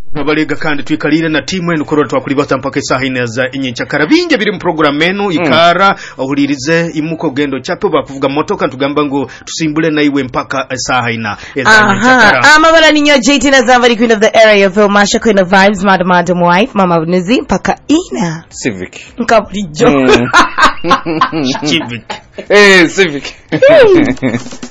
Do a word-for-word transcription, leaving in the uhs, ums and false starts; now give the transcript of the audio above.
Nabalega kandi twikalire na timu enu korora twakulibata mpaka isaha ine za inyincakara binge biri mu program menu ikara ohulirize imuko gendo chapo bakuvuga motoka tugamba ngo tusimbule na iwe mpaka isaha ina aha amabala ninyo J T na Zamvari queen of the area Phil Masha queen of vibes madam madam wife mama Nuzi mpaka ina civic nkabulijo civic eh civic